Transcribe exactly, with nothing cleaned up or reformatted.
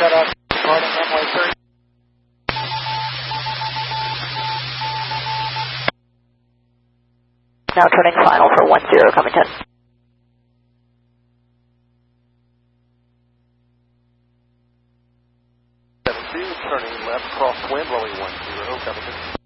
set up, departing runway three. Now turning final for one zero, Covington. seven two, turning left crosswind, runway one zero, Covington.